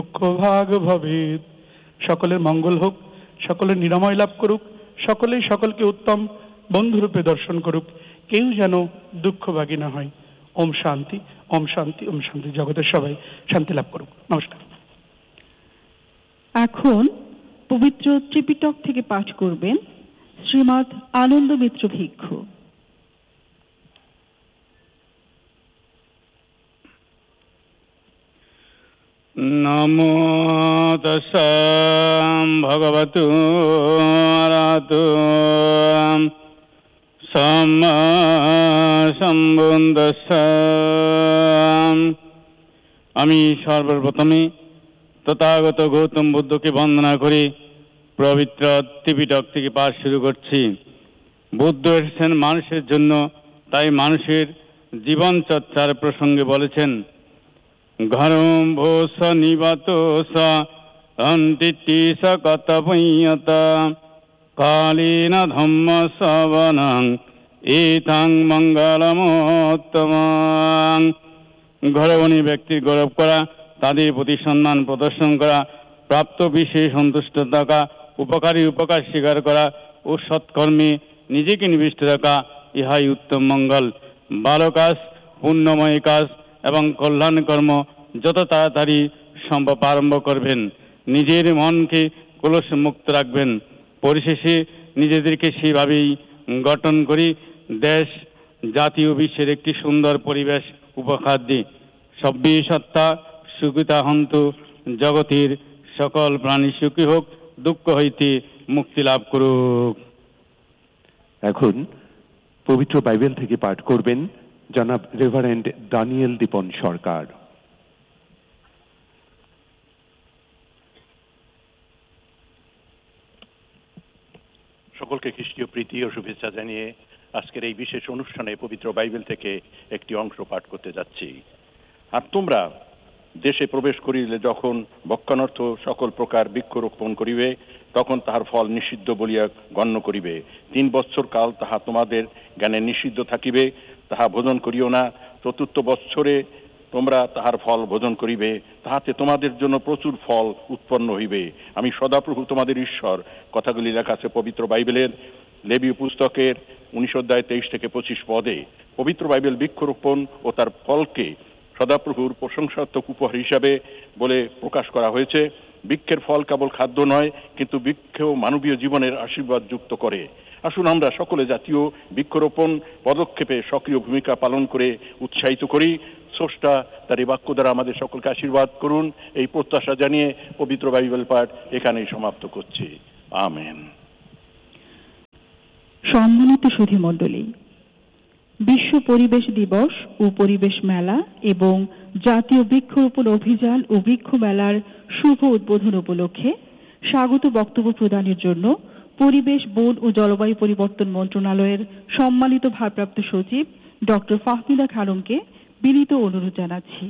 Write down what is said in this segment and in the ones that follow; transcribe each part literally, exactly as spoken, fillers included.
দুঃখ ভাগ ভবেৎ। সকলের মঙ্গল হোক, সকলের নিরাময় লাভ করুক, সকলেই সকলকে উত্তম বন্ধুরূপে দর্শন করুক, কেউ যেন দুঃখভাগী না হয়। ওম শান্তি, ওম শান্তি, ওম শান্তি। জগতের সবাই শান্তি লাভ করুক। নমস্কার। এখন পবিত্র ত্রিপিটক থেকে পাঠ করবেন শ্রীমৎ আনন্দ মিত্র ভিক্ষু। নমো তস্যা ভগবতু আরহাতু সম্মা সম্বুদ্ধস্যা। আমি সর্বপ্রথমে তথাগত গৌতম বুদ্ধকে বন্দনা করি পবিত্র ত্রিপিটক থেকে পাঠ শুরু করছি। বুদ্ধ এসেছেন মানুষের জন্য, তাই মানুষের জীবন চর্চার প্রসঙ্গে বলেছেন, ঘরম ভোস নিবাত সন্তি স কতপয়ত কালীন ধম্ম শ্রবণং এতাং মঙ্গলমোত্তমং। ঘরবনী ব্যক্তির গৌরব করা, তাদের প্রতি সম্মান প্রদর্শন করা, প্রাপ্ত বিষয়ে সন্তুষ্ট থাকা, উপকারী উপকার স্বীকার করা ও সৎকর্মে নিজেকে নিবিষ্ট রাখা, ইহাই উত্তম মঙ্গল। ভালো কাজ, পুণ্যময় কাজ এবং কল্যাণ কর্ম যত তাড়াতাড়ি সম্ভব আরম্ভ করবেন। নিজের মনকে কলুষ মুক্ত রাখবেন। পরিশেষে নিজেদেরকে সেভাবেই গঠন করি দেশ, জাতি ও বিশ্বের একটি সুন্দর পরিবেশ উপহার দিই। সব্যে সত্তা সুখিতা হন্তু, জগতের সকল প্রাণী সুখী হোক, দুঃখ হইতে মুক্তি লাভ করুক। এখন পবিত্র বাইবেল থেকে পাঠ করবেন জনাব রেভারেন্ড দানিয়েল দীপন সরকার। সকলকে খ্রিস্টীয় প্রীতি ও শুভেচ্ছা জানিয়ে আজকের এই বিশেষ অনুষ্ঠানে পবিত্র বাইবেল থেকে একটি অংশ পাঠ করতে যাচ্ছি। আর তোমরা দেশে প্রবেশ করিলে যখন বক্ষানর্থ সকল প্রকার বৃক্ষরোপণ করিবে, তখন তাহার ফল নিষিদ্ধ বলিয়া গণ্য করিবে। তিন বৎসর কাল তাহা তোমাদের জ্ঞানে নিষিদ্ধ থাকিবে, তাহা ভোজন করিও না। চতুর্থ বৎসরে তোমরা তাহার ফল ভোজন করিবে, তাহাতে তোমাদের জন্য প্রচুর ফল উৎপন্ন হইবে। আমি সদাপ্রভু তোমাদের ঈশ্বর। কথাগুলি লেখা আছে পবিত্র বাইবেলের লেবীয় পুস্তকের উনিশ অধ্যায় তেইশ থেকে পঁচিশ পদে। পবিত্র বাইবেল বৃক্ষরোপণ ও তার ফলকে সদাপ্রভুর প্রশংসাত্মক উপহার হিসাবে বলে প্রকাশ করা হয়েছে। বৃক্ষের ফল কেবল খাদ্য নয়, কিন্তু বৃক্ষও মানবীয় জীবনের আশীর্বাদ যুক্ত করে। আসুন আমরা সকলে জাতীয় বৃক্ষরোপণ পদক্ষেপে সক্রিয় ভূমিকা পালন করে উৎসাহিত করি। স্রষ্টা তার এই বাক্য দ্বারা আমাদের সকলকে আশীর্বাদ করুন, এই প্রত্যাশা জানিয়ে পবিত্র বাইবেল পাঠ এখানেই সমাপ্ত করছি। আমেন। সম্মানিত সুধী মণ্ডলী, বিশ্ব পরিবেশ দিবস ও পরিবেশ মেলা এবং জাতীয় বৃক্ষরোপণ অভিযান ও বৃক্ষ মেলার শুভ উদ্বোধন উপলক্ষে স্বাগত বক্তব্য প্রদানের জন্য পরিবেশ, বন ও জলবায়ু পরিবর্তন মন্ত্রণালয়ের সম্মানিত ভারপ্রাপ্ত সচিব ডক্টর ফাহমিদা খানমকে বিনীত অনুরোধ জানাচ্ছি।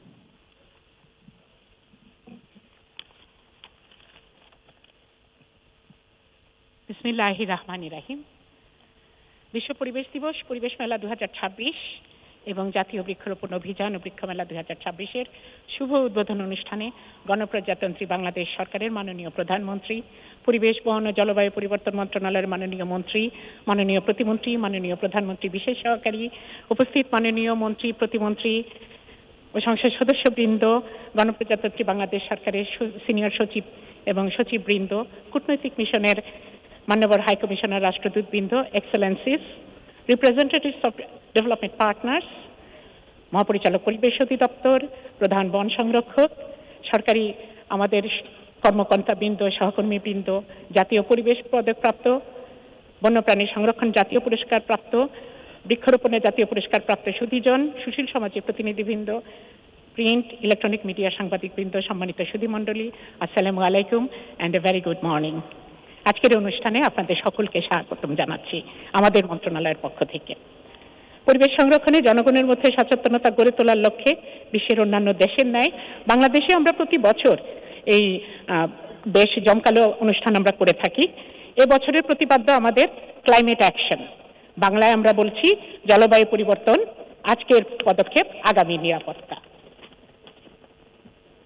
বিসমিল্লাহির রহমানির রহিম। বিশ্ব পরিবেশ দিবস, পরিবেশ মেলা দু হাজার ছাব্বিশ এবং জাতীয় বৃক্ষরোপণ অভিযান ও বৃক্ষ মেলা দু হাজার ছাব্বিশের শুভ উদ্বোধন অনুষ্ঠানে গণপ্রজাতন্ত্রী বাংলাদেশ সরকারের মাননীয় প্রধানমন্ত্রী, পরিবেশ, বন ও জলবায়ু পরিবর্তন মন্ত্রণালয়ের মাননীয় মন্ত্রী, মাননীয় প্রতিমন্ত্রী, মাননীয় প্রধানমন্ত্রী বিশেষ সহকারী, উপস্থিত মাননীয় মন্ত্রী, প্রতিমন্ত্রী ও সংসদ সদস্যবৃন্দ, গণপ্রজাতন্ত্রী বাংলাদেশ সরকারের সিনিয়র সচিব এবং সচিববৃন্দ, কূটনৈতিক মিশনের মান্যবর high commissioner, রাষ্ট্রদূতবৃন্দ, Excellency's, representatives of development partners, মহাপরিচালক পরিবেশ অধিদপ্তর, প্রধান বন সংরক্ষক, সরকারি আমাদের কর্মকর্তাবৃন্দ, সহকর্মীবৃন্দ, জাতীয় পরিবেশ পদকপ্রাপ্ত, বন্যপ্রাণী সংরক্ষণ জাতীয় পুরস্কার প্রাপ্ত, বৃক্ষরোপণের জাতীয় পুরস্কার প্রাপ্ত সুধীজন, সুশীল সমাজের প্রতিনিধিবৃন্দ, প্রিন্ট, ইলেকট্রনিক মিডিয়া সাংবাদিকবৃন্দ, সম্মানিত সুধীমণ্ডলী, আসসালামু আলাইকুম and a very good morning. আজকের অনুষ্ঠানে আপনাদের সকলকে স্বাগতম জানাচ্ছি আমাদের মন্ত্রণালয়ের পক্ষ থেকে। পরিবেশ সংরক্ষণে জনগণের মধ্যে সচেতনতা গড়ে তোলার লক্ষ্যে বিশ্বের অন্যান্য দেশের ন্যায় বাংলাদেশে আমরা প্রতি বছর এই বেশ জমকালো অনুষ্ঠান আমরা করে থাকি। এ বছরের প্রতিপাদ্য আমাদের ক্লাইমেট অ্যাকশন, বাংলায় আমরা বলছি জলবায়ু পরিবর্তন, আজকের পদক্ষেপ আগামী নিরাপত্তা।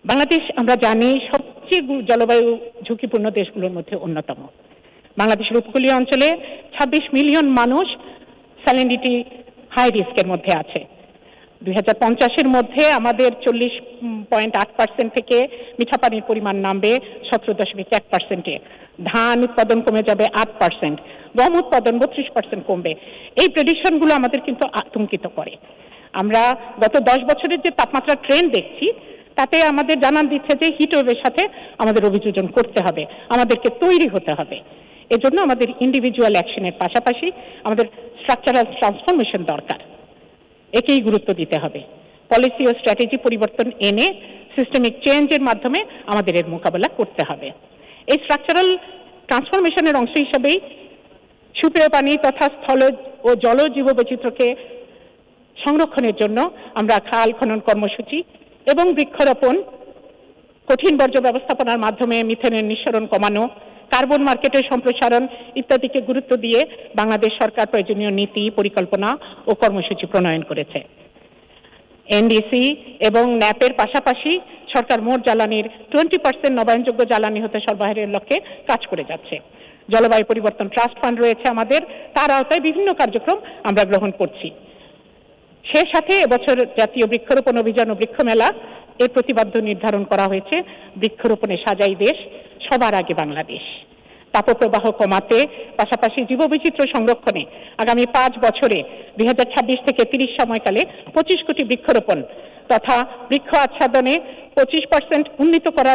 বাংলাদেশ আমরা জানি সবচেয়ে গু- জলবায়ু ঝুঁকিপূর্ণ দেশগুলোর মধ্যে অন্যতম। বাংলাদেশের উপকূলীয় অঞ্চলে ছাব্বিশ মিলিয়ন মানুষ স্যালিনিটি হাই রিস্কের মধ্যে আছে। দুই হাজার পঞ্চাশের মধ্যে আমাদের চল্লিশ পয়েন্ট আট পার্সেন্ট থেকে মিঠা পানির পরিমাণ নামবে সতেরো দশমিক এক পার্সেন্টে। ধান উৎপাদন কমে যাবে আট পার্সেন্ট, গম উৎপাদন বত্রিশ পার্সেন্ট কমবে। এই প্রেডিকশনগুলো আমাদের কিন্তু আতঙ্কিত করে। আমরা গত দশ বছরের যে তাপমাত্রা ট্রেন্ড দেখছি তাতে আমাদের জানান দিচ্ছে যে হিটওয়েভের সাথে আমাদের অভিযোজন করতে হবে, আমাদেরকে তৈরি হতে হবে। এজন্য আমাদের ইন্ডিভিজুয়াল অ্যাকশনের পাশাপাশি আমাদের স্ট্রাকচারাল ট্রান্সফরমেশন দরকার। একেই গুরুত্ব দিতে হবে। পলিসি ও স্ট্র্যাটেজি পরিবর্তন এনে সিস্টেমিক চেঞ্জের মাধ্যমে আমাদের এর মোকাবেলা করতে হবে। এই স্ট্রাকচারাল ট্রান্সফরমেশনের অংশ হিসেবেই সুপেয় পানি তথা স্থল ও জল জীববৈচিত্র্যকে সংরক্ষণের জন্য আমরা খাল খনন কর্মসূচি এবং বৃক্ষরোপণ, কঠিন বর্জ্য ব্যবস্থাপনার মাধ্যমে মিথেনের নিঃসরণ কমানো, কার্বন মার্কেটের সম্প্রসারণ ইত্যাদিকে গুরুত্ব দিয়ে বাংলাদেশ সরকার প্রয়োজনীয় নীতি, পরিকল্পনা ও কর্মসূচি প্রণয়ন করেছে। এনডিসি এবং ন্যাপের পাশাপাশি সরকার মোট জ্বালানির টোয়েন্টি পার্সেন্ট নবায়নযোগ্য জ্বালানি হতে সরবরাহের লক্ষ্যে কাজ করে যাচ্ছে। জলবায়ু পরিবর্তন ট্রাস্ট ফান্ড রয়েছে আমাদের, তার আওতায় বিভিন্ন কার্যক্রম আমরা গ্রহণ করছি। সে সাথে এবছর জাতীয় বৃক্ষরোপণ অভিযান ও বৃক্ষ মেলা এর প্রতিপাদ্য নির্ধারণ করা হয়েছে বৃক্ষরোপণে সাজাই দেশ, সবার আগে বাংলাদেশ। তাপপ্রবাহ কমাতে পাশাপাশি জীববৈচিত্র্য সংরক্ষণে আগামী পাঁচ বছরে দুই হাজার ছাব্বিশ থেকে তিরিশ সময়কালে পঁচিশ কোটি বৃক্ষরোপণ তথা বৃক্ষ আচ্ছাদনে পঁচিশ পার্সেন্ট উন্নীত করার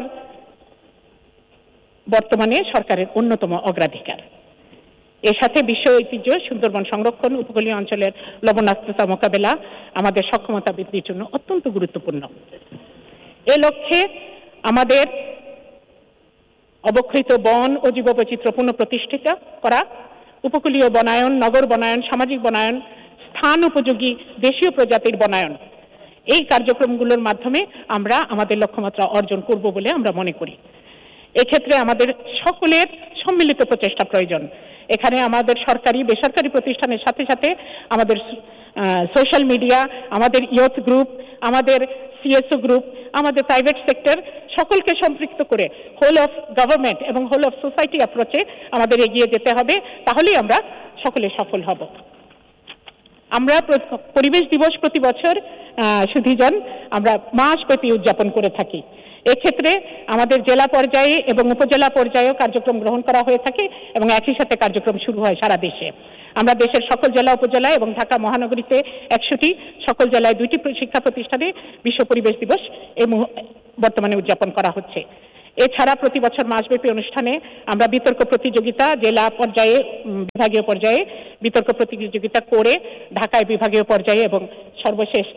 বর্তমানে সরকারের অন্যতম অগ্রাধিকার। এর সাথে বিশ্ব ঐতিহ্য সুন্দরবন সংরক্ষণ, উপকূলীয় অঞ্চলের লবণাক্ততা মোকাবেলা আমাদের সক্ষমতা বৃদ্ধির জন্য অত্যন্ত গুরুত্বপূর্ণ। এ লক্ষ্যে আমাদের অবক্ষয়িত বন ও জীববৈচিত্র্য পুনঃপ্রতিষ্ঠিত করা, উপকূলীয় বনায়ন, নগর বনায়ন, সামাজিক বনায়ন, স্থান উপযোগী দেশীয় প্রজাতির বনায়ন, এই কার্যক্রমগুলোর মাধ্যমে আমরা আমাদের লক্ষ্যমাত্রা অর্জন করব বলে আমরা মনে করি। এক্ষেত্রে আমাদের সকলের সম্মিলিত প্রচেষ্টা প্রয়োজন। এখানে আমাদের সরকারি বেসরকারি প্রতিষ্ঠানের সাথে সাথে আমাদের সোশ্যাল মিডিয়া, আমাদের ইয়ুথ গ্রুপ, আমাদের সিএসও গ্রুপ, আমাদের প্রাইভেট সেক্টর সকলকে সম্পৃক্ত করে হোল অফ গভর্নমেন্ট এবং হোল অফ সোসাইটি অ্যাপ্রোচে আমাদের এগিয়ে যেতে হবে, তাহলেই আমরা সকলে সফল হব। আমরা পরিবেশ দিবস প্রতি বছর সুধীজন আমরা মাসব্যাপী উদযাপন করে থাকি। এক্ষেত্রে আমাদের জেলা পর্যায়ে এবং উপজেলা পর্যায়েও কার্যক্রম গ্রহণ করা হয়ে থাকে এবং একই সাথে কার্যক্রম শুরু হয় সারা দেশে। আমরা দেশের সকল জেলা উপজেলায় এবং ঢাকা মহানগরীতে একশোটি, সকল জেলায় দুইটি শিক্ষা প্রতিষ্ঠানে বিশ্ব পরিবেশ দিবস এই বর্তমানে উদযাপন করা হচ্ছে। এছাড়া প্রতি বছর মাসব্যাপী অনুষ্ঠানে আমরা বিতর্ক প্রতিযোগিতা জেলা পর্যায়ে, বিভাগীয় পর্যায়ে বিতর্ক প্রতিযোগিতা করে ঢাকায় বিভাগীয় পর্যায়ে এবং সর্বশেষ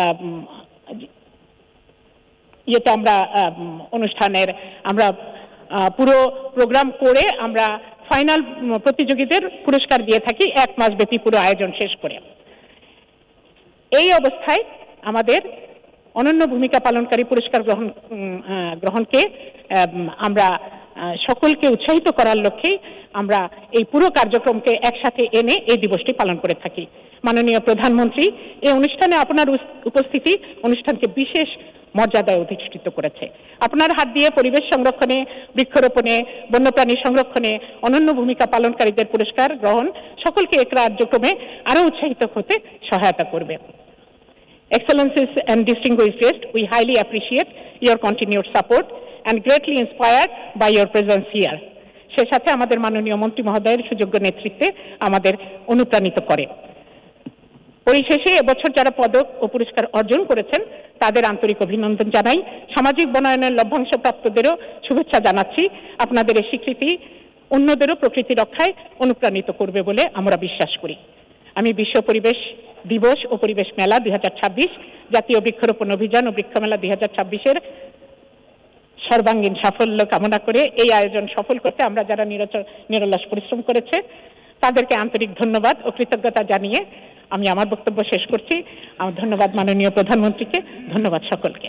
ইয়েতে আমরা অনুষ্ঠানের আমরা পুরো প্রোগ্রাম করে আমরা ফাইনাল প্রতিযোগীদের পুরস্কার দিয়ে থাকি এক মাস ব্যাপী পুরো আয়োজন শেষ করে। এই অবস্থায় আমাদের অনন্য ভূমিকা পালনকারী পুরস্কার গ্রহণ গ্রহণকে আমরা সকলকে উৎসাহিত করার লক্ষ্যে আমরা এই পুরো কার্যক্রমকে একসাথে এনে এই দিবসটি পালন করে থাকি। মাননীয় প্রধানমন্ত্রী এই অনুষ্ঠানে আপনার উপস্থিতি অনুষ্ঠানকে বিশেষ মর্যাদায় অধিষ্ঠিত করেছে। আপনার হাত দিয়ে পরিবেশ সংরক্ষণে, বৃক্ষরোপণে, বন্যপ্রাণী সংরক্ষণে অনন্য ভূমিকা পালনকারীদের পুরস্কার গ্রহণ সকলকে এক কার্যক্রমে আরো উৎসাহিত হতে সহায়তা করবে। Excellencies and distinguished guests, we highly appreciate your continued support and greatly inspired by your presence here. সে সাথে আমাদের মাননীয় মন্ত্রী মহোদয়ের সুযোগ্য নেতৃত্বে আমাদের অনুপ্রাণিত করে। পরিশেষে এবছর যারা পদক ও পুরস্কার অর্জন করেছেন তাদের আন্তরিক অভিনন্দন জানাই। সামাজিক বনায়নের লভ্যাংশ প্রাপ্তদেরও শুভেচ্ছা জানাচ্ছি। আপনাদের এই স্বীকৃতি অন্যদেরও প্রকৃতি রক্ষায় অনুপ্রাণিত করবে বলে আমরা বিশ্বাস করি। আমি বিশ্ব পরিবেশ দিবস ও পরিবেশ মেলা দুই হাজার ছাব্বিশ, জাতীয় বৃক্ষরোপণ অভিযান ও বৃক্ষ মেলা দুই হাজার ছাব্বিশের সর্বাঙ্গীন সাফল্য কামনা করে এই আয়োজন সফল করতে আমরা যারা নিরলস পরিশ্রম করেছে তাদেরকে আন্তরিক ধন্যবাদ ও কৃতজ্ঞতা জানিয়ে আমি আমার বক্তব্য শেষ করছি। আমার ধন্যবাদ মাননীয় প্রধানমন্ত্রীকে, ধন্যবাদ সকলকে।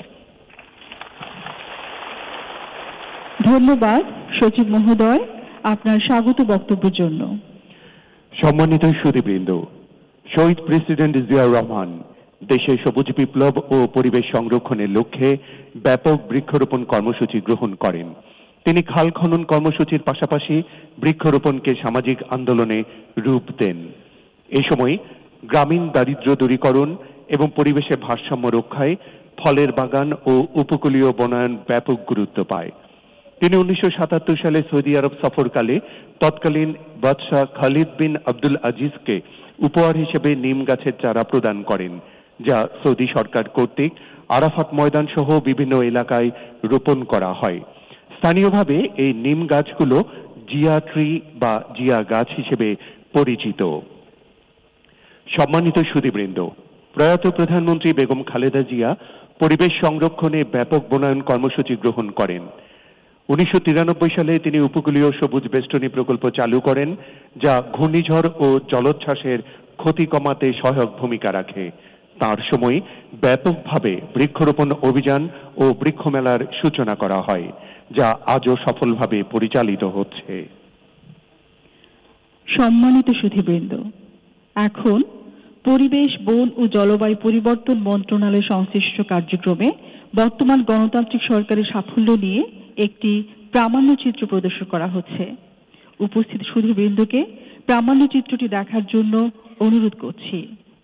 ধন্যবাদ সচিব মহোদয় আপনার স্বাগত বক্তব্যের জন্য। সম্মানিত সুধীবৃন্দ, শহীদ প্রেসিডেন্ট জিয়াউর রহমান দেশে সবুজ বিপ্লব ও পরিবেশ সংরক্ষণের লক্ষ্যে ব্যাপক বৃক্ষরোপণ কর্মসূচি গ্রহণ করেন। তিনি খাল খনন কর্মসূচির পাশাপাশি বৃক্ষরোপণকে সামাজিক আন্দোলনে রূপ দেন। এই সময় গ্রামীণ দারিদ্র্য দূরীকরণ এবং পরিবেশের ভারসাম্য রক্ষায় ফলের বাগান ও উপকূলীয় বনায়ন ব্যাপক গুরুত্ব পায়। তিনি উনিশশো সাতাত্তর সালে সৌদি আরব সফরকালে তৎকালীন বাদশাহ খালিদ বিন আব্দুল আজিজকে উপহার হিসেবে নিম গাছের চারা প্রদান করেন, যা সৌদি সরকার কর্তৃক আরাফাত ময়দান সহ বিভিন্ন এলাকায় রোপণ করা হয়। স্থানীয়ভাবে এই নিম গাছগুলো জিয়া ট্রি বা জিয়া গাছ হিসেবে পরিচিত। সম্মানিত সুধীবৃন্দ, প্রয়াত প্রধানমন্ত্রী বেগম খালেদা জিয়া পরিবেশ সংরক্ষণে ব্যাপক বনায়ন কর্মসূচি গ্রহণ করেন। উনিশশো তিরানব্বই সালে তিনি উপকূলীয় সবুজ বেষ্টনী প্রকল্প চালু করেন, যা ঘূর্ণিঝড় ও জলোচ্ছ্বাসের ক্ষতি কমাতে সহায়ক ভূমিকা রাখে। তার সময় ব্যাপকভাবে বৃক্ষরোপণ অভিযান ও বৃক্ষ মেলার সূচনা করা হয়, যা আজও সফলভাবে পরিচালিত হচ্ছে। সম্মানিত সুধীবৃন্দ, এখন পরিবেশ, বন ও জলবায়ু পরিবর্তন মন্ত্রণালয় সংশ্লিষ্ট কার্যক্রমে বর্তমান গণতান্ত্রিক সরকারের সাফল্য নিয়ে একটি প্রামাণ্যচিত্র প্রদর্শন করা হচ্ছে। উপস্থিত সুধীবৃন্দকে প্রামাণ্যচিত্রটি দেখার জন্য অনুরোধ করছি।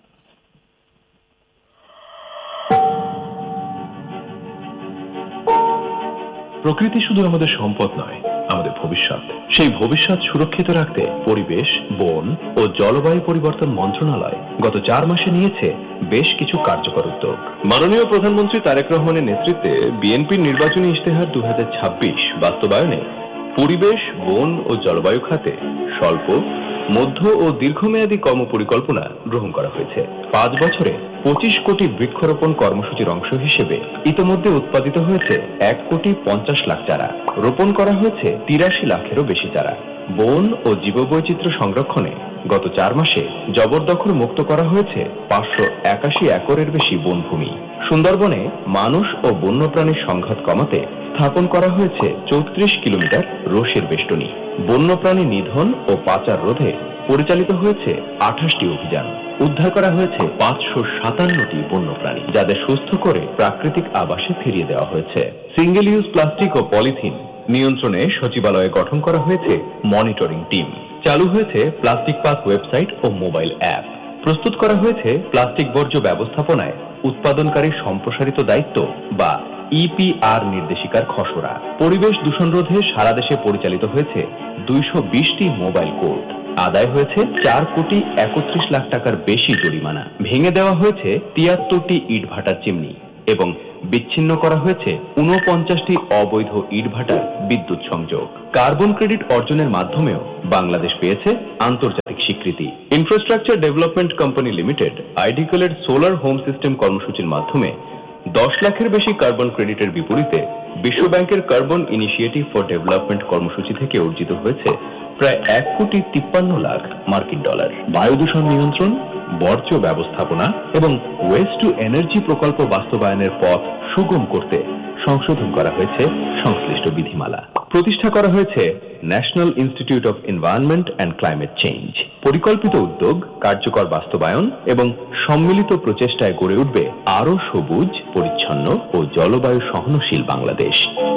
প্রকৃতি শুধু আমাদের সম্পদ নয়, আমাদের ভবিষ্যৎ। সেই ভবিষ্যৎ সুরক্ষিত রাখতে পরিবেশ, বন ও জলবায়ু পরিবর্তন মন্ত্রণালয় গত চার মাসে নিয়েছে বেশ কিছু কার্যকর উদ্যোগ। মাননীয় প্রধানমন্ত্রী তারেক রহমানের নেতৃত্বে বিএনপির নির্বাচনী ইশতেহার দুই হাজার ছাব্বিশ বাস্তবায়নে পরিবেশ, বন ও জলবায়ু খাতে স্বল্প, মধ্য ও দীর্ঘমেয়াদী কর্মপরিকল্পনা গ্রহণ করা হয়েছে। পাঁচ বছরে পঁচিশ কোটি বৃক্ষরোপণ কর্মসূচির অংশ হিসেবে ইতোমধ্যে উৎপাদিত হয়েছে এক কোটি পঞ্চাশ লাখ চারা, রোপণ করা হয়েছে তিরাশি লাখেরও বেশি চারা। বন ও জীববৈচিত্র্য সংরক্ষণে গত চার মাসে জবরদখল মুক্ত করা হয়েছে পাঁচশো একাশি একরের বেশি বনভূমি। সুন্দরবনে মানুষ ও বন্যপ্রাণীর সংঘাত কমাতে স্থাপন করা হয়েছে চৌত্রিশ কিলোমিটার রোষের বেষ্টনী। বন্যপ্রাণী নিধন ও পাচার রোধে পরিচালিত হয়েছে আঠাশটি অভিযান। উদ্ধার করা হয়েছে পাঁচশো সাতান্নটি বন্যপ্রাণী, যাদের সুস্থ করে প্রাকৃতিক আবাসে ফিরিয়ে দেওয়া হয়েছে। সিঙ্গেল ইউজ প্লাস্টিক ও পলিথিন নিয়ন্ত্রণে সচিবালয়ে গঠন করা হয়েছে মনিটরিং টিম। চালু হয়েছে প্লাস্টিক পাস ওয়েবসাইট ও মোবাইল অ্যাপ। প্রস্তুত করা হয়েছে প্লাস্টিক বর্জ্য ব্যবস্থাপনায় উৎপাদনকারী সম্প্রসারিত দায়িত্ব বা ইপিআর নির্দেশিকার খসড়া। পরিবেশ দূষণ রোধে সারা দেশে পরিচালিত হয়েছে দুইশো বিশটি মোবাইল কোর্ট। আদায় হয়েছে চার কোটি একত্রিশ লাখ টাকার বেশি জরিমানা। ভেঙে দেওয়া হয়েছে তিয়াত্তরটি ইটভাটার চিমনি এবং বিচ্ছিন্ন করা হয়েছে ঊনপঞ্চাশটি অবৈধ ইটভাটার বিদ্যুৎ সংযোগ। কার্বন ক্রেডিট অর্জনের মাধ্যমেও বাংলাদেশ পেয়েছে আন্তর্জাতিক স্বীকৃতি। Infrastructure development company limited আইডিকলের solar home system কর্মসূচির মাধ্যমে দশ লাখের বেশি কার্বন ক্রেডিটের বিপরীতে বিশ্ব ব্যাংকের কার্বন ইনিশিয়েটিভ ফর ডেভেলপমেন্ট কর্মসূচি থেকে অর্জিত হয়েছে প্রায় এক কোটি তিপ্পান্ন লাখ মার্কিন ডলার। বায়ু দূষণ নিয়ন্ত্রণ, বর্জ্য ব্যবস্থাপনা এবং ওয়েস্ট টু এনার্জি প্রকল্প বাস্তবায়নের পথ সুগম করতে সংশোধন করা হয়েছে সংশ্লিষ্ট বিধিমালা। প্রতিষ্ঠা করা হয়েছে national institute of environment and climate change. পরিকল্পিত উদ্যোগ, কার্যকর বাস্তবায়ন এবং সম্মিলিত প্রচেষ্টায় গড়ে উঠবে আরও সবুজ, পরিচ্ছন্ন ও জলবায়ু সহনশীল বাংলাদেশ।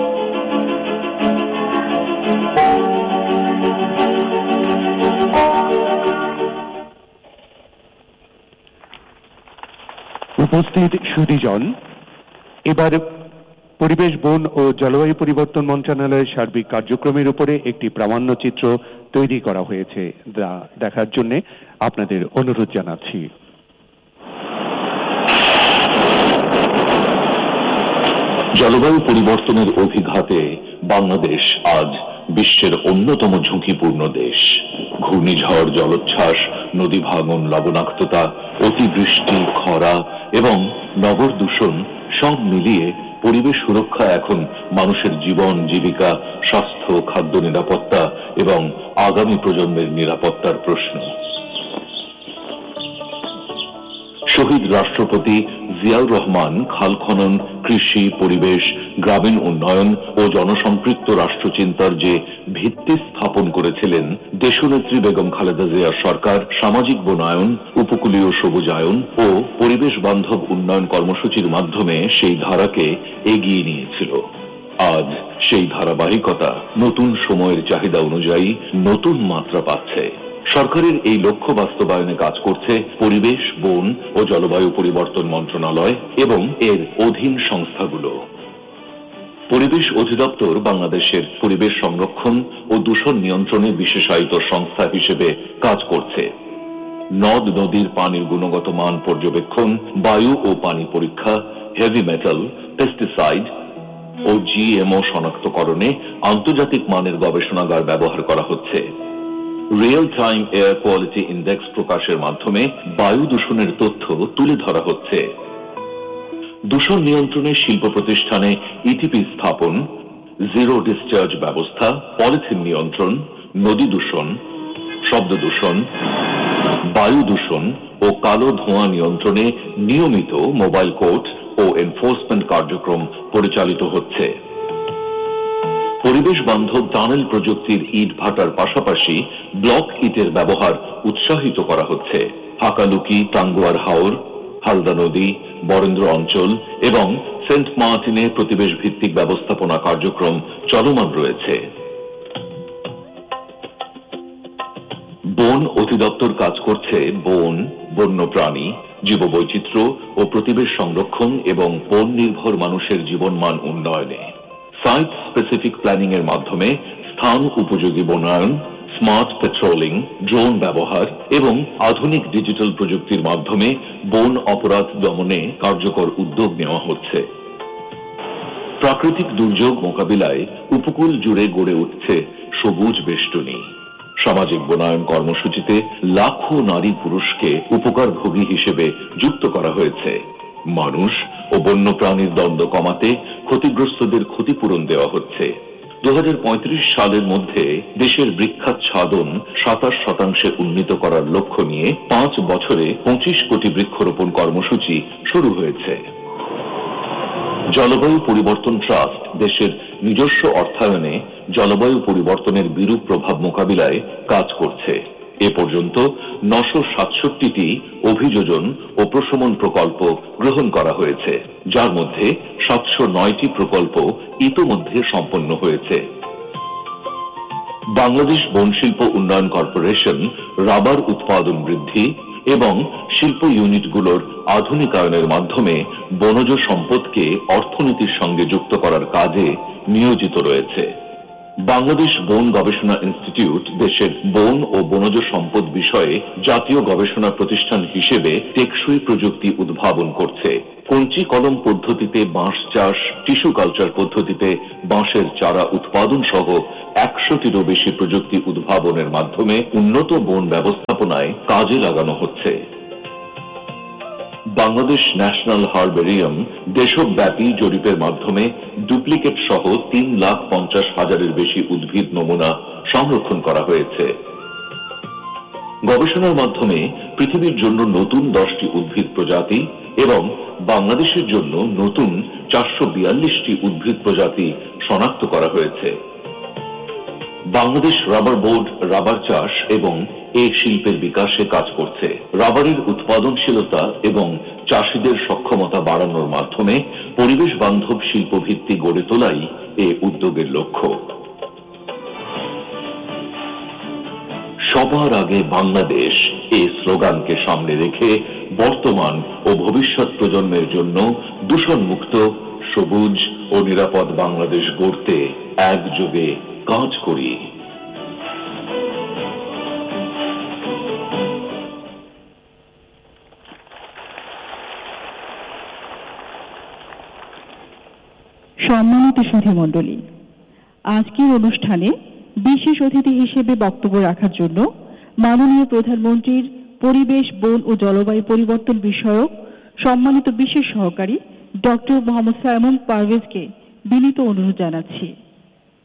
উপস্থিত সুধীজন, এবার পরিবেশ, বন ও জলবায়ু পরিবর্তন মন্ত্রণালয়ের সার্বিক কার্যক্রমের উপরে একটি প্রামাণ্যচিত্র তৈরি করা হয়েছে, যা দেখার জন্য আপনাদের অনুরোধ জানাচ্ছি। জলবায়ু পরিবর্তনের অভিঘাতে বাংলাদেশ আজ বিশ্বের অন্যতম ঝুঁকিপূর্ণ দেশ। ঘূর্ণিঝড়, জলোচ্ছ্বাস, নদী ভাঙন, লবণাক্ততা, অতিবৃষ্টি, খরা এবং নগর দূষণ সব মিলিয়ে পরিবেশ সুরক্ষা এখন মানুষের জীবন, জীবিকা, স্বাস্থ্য, খাদ্য নিরাপত্তা এবং আগামী প্রজন্মের নিরাপত্তার প্রশ্ন। শহীদ রাষ্ট্রপতি জিয়াউর রহমান খাল খনন, কৃষি, পরিবেশ, গ্রামীণ উন্নয়ন ও জনসম্পৃক্ত রাষ্ট্রচিন্তার যে ভিত্তি স্থাপন করেছিলেন দেশনেত্রী বেগম খালেদা জিয়া সরকার, সামাজিক বনায়ন, উপকূলীয় সবুজায়ন ও পরিবেশ বান্ধব উন্নয়ন কর্মসূচির মাধ্যমে সেই ধারাকে এগিয়ে নিয়েছিল। আজ সেই ধারাবাহিকতা নতুন সময়ের চাহিদা অনুযায়ী নতুন মাত্রা পাচ্ছে। সরকারের এই লক্ষ্য বাস্তবায়নে কাজ করছে পরিবেশ, বন ও জলবায়ু পরিবর্তন মন্ত্রণালয় এবং এর অধীন সংস্থাগুলো। পরিবেশ অধিদপ্তর বাংলাদেশের পরিবেশ সংরক্ষণ ও দূষণ নিয়ন্ত্রণে বিশেষায়িত সংস্থা হিসেবে কাজ করছে। নদ নদীর পানির গুণগত মান পর্যবেক্ষণ, বায়ু ও পানি পরীক্ষা, হেভি মেটাল, পেস্টিসাইড ও জিএমও শনাক্তকরণে আন্তর্জাতিক মানের গবেষণাগার ব্যবহার করা হচ্ছে। Real time air quality index প্রকাশের মাধ্যমে বায়ু দূষণের তথ্য তুলে ধরা হচ্ছে। দূষণ নিয়ন্ত্রণে শিল্প প্রতিষ্ঠানে ইটিপি স্থাপন, জিরো ডিসচার্জ ব্যবস্থা, পলিথিন নিয়ন্ত্রণ, নদী দূষণ, শব্দ দূষণ, বায়ু দূষণ ও কালো ধোঁয়া নিয়ন্ত্রণে নিয়মিত মোবাইল কোর্ট ও এনফোর্সমেন্ট কার্যক্রম পরিচালিত হচ্ছে। পরিবেশ বান্ধব টানেল প্রযুক্তির ইট ভাটার পাশাপাশি ব্লক ইটের ব্যবহার উৎসাহিত করা হচ্ছে। হাকালুকি, টাঙ্গুয়ার হাওর, হালদা নদী, বরেন্দ্র অঞ্চল এবং সেন্ট মার্টিনে প্রতিবেশ ভিত্তিক ব্যবস্থাপনা কার্যক্রম চলমান রয়েছে। বন অধিদপ্তর কাজ করছে বন, বন্যপ্রাণী, জীববৈচিত্র্য ও প্রতিবেশ সংরক্ষণ এবং বন নির্ভর মানুষের জীবনমান উন্নয়নে। সাইট স্পেসিফিক প্ল্যানিং এর মাধ্যমে স্থান উপযোগী বনায়ন, স্মার্ট পেট্রোলিং, ড্রোন ব্যবহার এবং আধুনিক ডিজিটাল প্রযুক্তির মাধ্যমে বন অপরাধ দমনে কার্যকর উদ্যোগ নেওয়া হচ্ছে। প্রাকৃতিক দুর্যোগ মোকাবিলায় উপকূল জুড়ে গড়ে উঠছে সবুজ বেষ্টনী। সামাজিক বনায়ন কর্মসূচিতে লাখো নারী পুরুষকে উপকারভোগী হিসেবে যুক্ত করা হয়েছে। মানুষ ও বন্যপ্রাণীর দ্বন্দ্ব কমাতে ক্ষতিগ্রস্তদের ক্ষতিপূরণ দেওয়া হচ্ছে। দু হাজার পঁয়ত্রিশ সালের মধ্যে দেশের বৃক্ষাচ্ছাদন সাতাশ শতাংশে উন্নীত করার লক্ষ্য নিয়ে পাঁচ বছরে পঁচিশ কোটি বৃক্ষরোপণ কর্মসূচি শুরু হয়েছে। জলবায়ু পরিবর্তন ট্রাস্ট দেশের নিজস্ব অর্থায়নে জলবায়ু পরিবর্তনের বিরূপ প্রভাব মোকাবিলায় কাজ করছে। এ পর্যন্ত নশো সাতষট্টিটি অভিযোজন ও প্রশমন প্রকল্প গ্রহণ করা হয়েছে, যার মধ্যে সাতশো নয়টি প্রকল্প ইতোমধ্যে সম্পন্ন হয়েছে। বাংলাদেশ বনশিল্প উন্নয়ন কর্পোরেশন রাবার উৎপাদন বৃদ্ধি এবং শিল্প ইউনিটগুলোর আধুনিকায়নের মাধ্যমে বনজ সম্পদকে অর্থনীতির সঙ্গে যুক্ত করার কাজে নিয়োজিত রয়েছে। বাংলাদেশ বন গবেষণা ইনস্টিটিউট দেশের বন ও বনজ সম্পদ বিষয়ে জাতীয় গবেষণা প্রতিষ্ঠান হিসেবে টেকসই প্রযুক্তি উদ্ভাবন করছে। কঞ্চি কলম পদ্ধতিতে বাঁশ চাষ, টিস্যু কালচার পদ্ধতিতে বাঁশের চারা উৎপাদন সহ একশোটিরও বেশি প্রযুক্তি উদ্ভাবনের মাধ্যমে উন্নত বন ব্যবস্থাপনায় কাজে লাগানো হচ্ছে। বাংলাদেশ ন্যাশনাল হার্বেরিয়াম দেশব্যাপী জরিপের মাধ্যমে ডুপ্লিকেট সহ তিন লাখ পঞ্চাশ হাজারের বেশি উদ্ভিদ নমুনা সংরক্ষণ করা হয়েছে। গবেষণার মাধ্যমে পৃথিবীর জন্য নতুন দশটি উদ্ভিদ প্রজাতি এবং বাংলাদেশের জন্য নতুন চারশো বিয়াল্লিশটি উদ্ভিদ প্রজাতি শনাক্ত করা হয়েছে। বাংলাদেশ রাবার বোর্ড রাবার চাষ এবং এই শিল্পের বিকাশে কাজ করছে। রাবারের উৎপাদনশীলতা এবং চাষীদের সক্ষমতা বাড়ানোর মাধ্যমে পরিবেশ বান্ধব শিল্প ভিত্তি গড়ে তোলাই এ উদ্যোগের লক্ষ্য। সবার আগে বাংলাদেশ এই স্লোগানকে সামনে রেখে বর্তমান ও ভবিষ্যৎ প্রজন্মের জন্য দূষণমুক্ত, সবুজ ও নিরাপদ বাংলাদেশ গড়তে একযোগে কাজ করি। সম্মানিত সুধীমণ্ডলী, আজকের অনুষ্ঠানে বিশেষ অতিথি হিসেবে বক্তব্য রাখার জন্য মাননীয় প্রধানমন্ত্রীর পরিবেশ, বন ও জলবায়ু পরিবর্তন বিষয়ক সম্মানিত বিশেষ সহকারী ডক্টর মোহাম্মদ সাইমন পারভেজকে বিনীত অনুরোধ জানাচ্ছি।